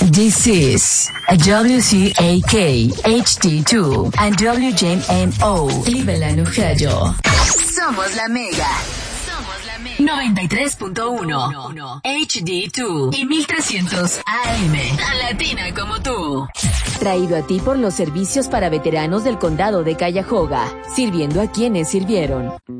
This is WCAK HD2 and WJMO Cleveland, Ohio. Somos la Mega. 93.1 HD2 y 1300 AM. Latina como tú. Traído a ti por los servicios para veteranos del condado de Cuyahoga, sirviendo a quienes sirvieron.